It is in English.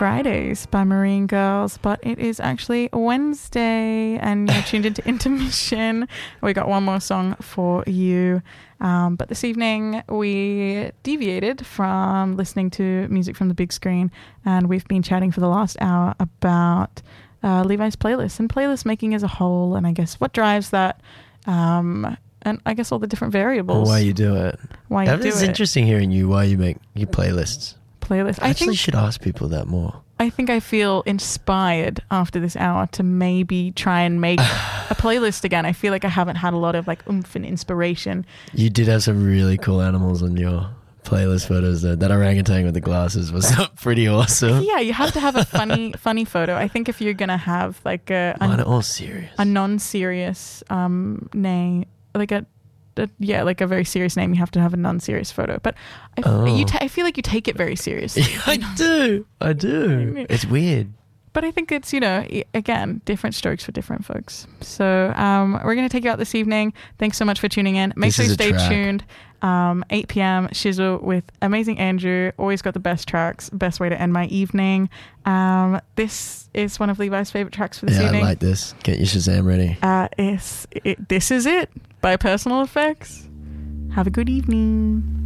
Fridays by Marine Girls, but it is actually Wednesday and you're tuned into Intermission. We got one more song for you. But this evening we deviated from listening to music from the big screen, and we've been chatting for the last hour about Levi's playlist and playlist making as a whole, and I guess what drives that, and I guess all the different variables. Why you do it. It's interesting hearing why you make your playlists. Playlist. I think should ask people that more. I think I feel inspired after this hour to maybe try and make a playlist again. I feel like I haven't had a lot of like oomph and inspiration. You did have some really cool animals on your playlist photos though. That orangutan with the glasses was pretty awesome. Yeah, you have to have a funny photo. I think if you're gonna have like all serious, a non-serious name, like like a very serious name, you have to have a non-serious photo. But I feel like you take it very seriously. I do. It's weird. But I think it's, again, different strokes for different folks. So we're going to take you out this evening. Thanks so much for tuning in. Make sure you stay tuned. 8 p.m. Shizzle with Amazing Andrew. Always got the best tracks. Best way to end my evening. This is one of Levi's favorite tracks for this evening. Yeah, I like this. Get your Shazam ready. This Is It by Personal Effects. Have a good evening.